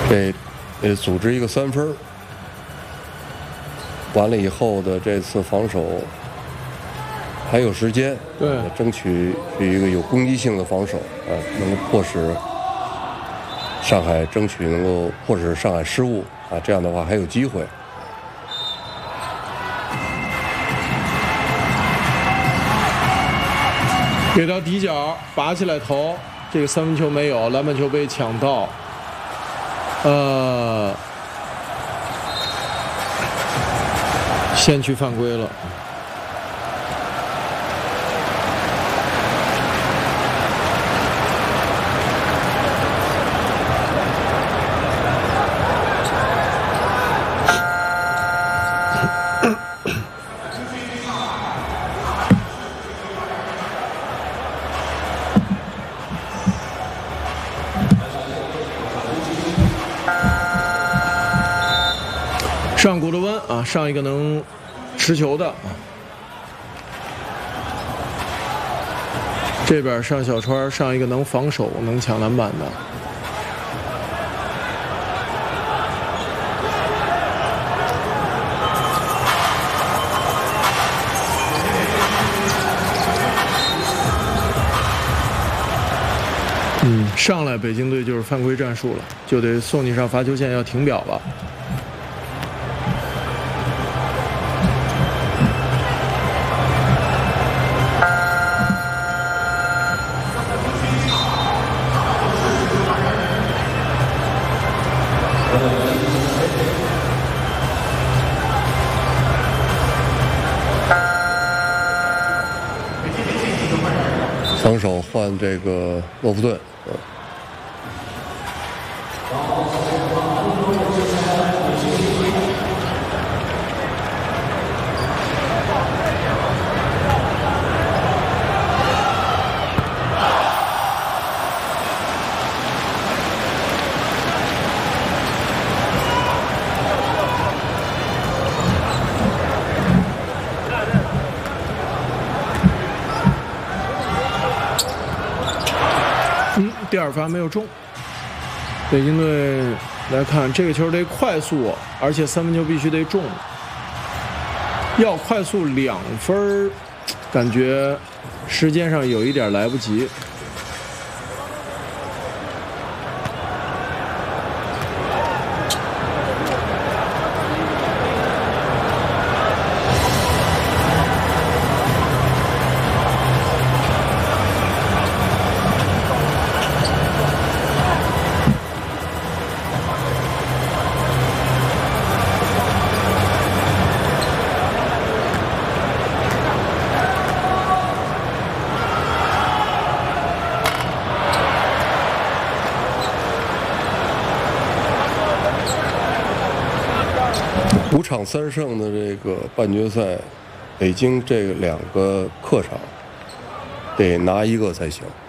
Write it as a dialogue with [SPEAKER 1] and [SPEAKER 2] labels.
[SPEAKER 1] 得组织一个3分，完了以后的这次防守还有时间，
[SPEAKER 2] 对，
[SPEAKER 1] 争取是一个有攻击性的防守啊，能迫使上海争取能够迫使上海失误啊，这样的话还有机会。
[SPEAKER 2] 给到底角，拔起来投，这个3分球没有，篮板球被抢到。先去犯规了。上古德温啊，上一个能持球的啊，这边上小川，上一个能防守、能抢篮板的。上来北京队就是犯规战术了，就得送你上罚球线，要停表了。
[SPEAKER 1] 防守换这个洛夫顿，
[SPEAKER 2] 第2发没有中，北京队来看这个球得快速，而且3分球必须得中，要快速2分，感觉时间上有一点来不及。
[SPEAKER 1] 5场3胜的这个半决赛，北京这2个客场得拿1个才行。